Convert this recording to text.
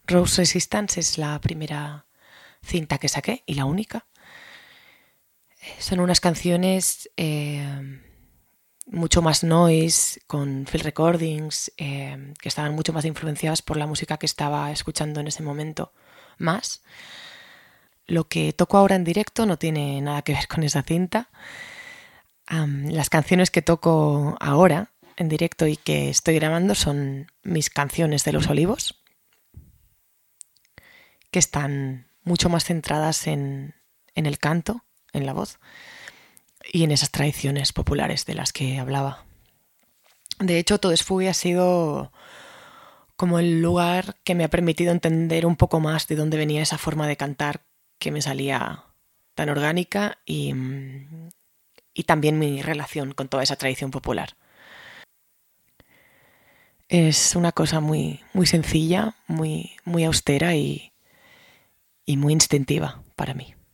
Rose Resistance es la primera cinta que saqué y la única. Son unas canciones mucho más noise, con field recordings, que estaban mucho más influenciadas por la música que estaba escuchando en ese momento más. Lo que toco ahora en directo no tiene nada que ver con esa cinta. Las canciones que toco ahora en directo y que estoy grabando son mis canciones de Los Olivos, que están mucho más centradas en el canto, en la voz y en esas tradiciones populares de las que hablaba. De hecho, Todo es Fugue ha sido como el lugar que me ha permitido entender un poco más de dónde venía esa forma de cantar que me salía tan orgánica y también mi relación con toda esa tradición popular. Es una cosa muy, muy sencilla, muy, muy austera y muy instintiva para mí.